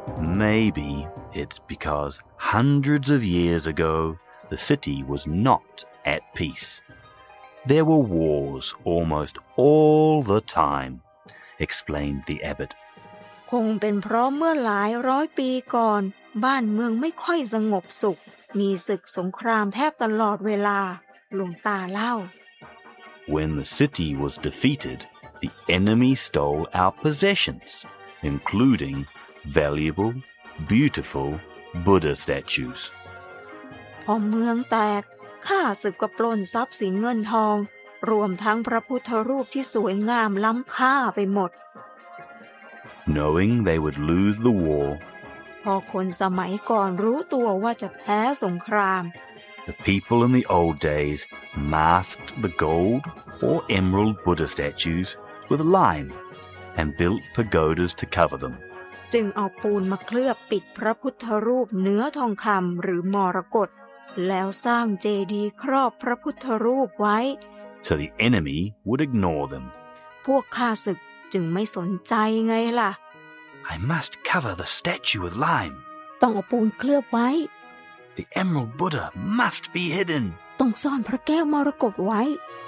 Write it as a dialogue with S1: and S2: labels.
S1: Maybe it's because hundreds of years ago the city was not at peace. There were wars almost all the time, explained the abbot.
S2: คงเป็นเพราะเมื่อหลายร้อยปีก่อนบ้านเมืองไม่ค่อยสงบสุขมีศึกสงครามแทบตลอดเวลาหลวงตาเล่า
S1: When the city was defeated, the enemy stole our possessions, including valuable, beautiful Buddha statues.
S2: พอเมืองแตกข้าศึกก็ปล้นทรัพย์สินเงินทองรวมทั้งพระพุทธรูปที่สวยงามล้ำค่าไปหมด
S1: Knowing they would lose the war,
S2: พอคนสมัยก่อนรู้ตัวว่าจะแพ้สงคราม
S1: the people in the old days masked the gold or emerald Buddha statues with lime and built pagodas to cover them.
S2: จึงเอาปูนมาเคลือบปิดพระพุทธรูปเนื้อทองคำหรือมรกตแล้วสร้างเจดีย์ครอบพระพุทธรูปไว้
S1: So the enemy would ignore them.
S2: พวกข้าศึกจึงไม่สนใจไงล่ะ
S1: I must cover the statue with lime.
S2: ต้องเอาปูนเคลือบไว้
S1: The emerald Buddha must be hidden.
S2: ต้องซ่อนพระแก้วมรกตไว้